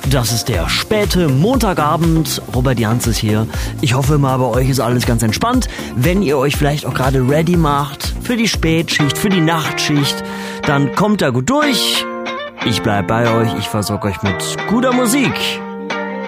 Das ist der späte Montagabend. Robert Jans ist hier. Ich hoffe mal, bei euch ist alles ganz entspannt. Wenn ihr euch vielleicht auch gerade ready macht für die Spätschicht, für die Nachtschicht, dann kommt da gut durch. Ich bleib bei euch. Ich versorge euch mit guter Musik.